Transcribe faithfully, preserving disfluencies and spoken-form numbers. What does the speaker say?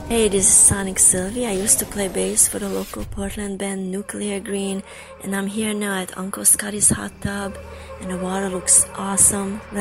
Hey, this is Sonic Sylvie. I used to play bass for the local Portland band Nuclear Green, and I'm here now at Uncle Scotty's hot tub, and the water looks awesome.